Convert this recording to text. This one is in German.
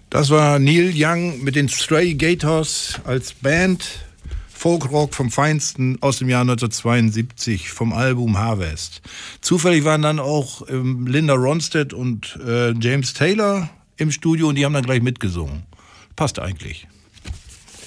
Das war Neil Young mit den Stray Gators als Band. Folkrock vom Feinsten aus dem Jahr 1972 vom Album Harvest. Zufällig waren dann auch Linda Ronstadt und James Taylor im Studio und die haben dann gleich mitgesungen. Passt eigentlich.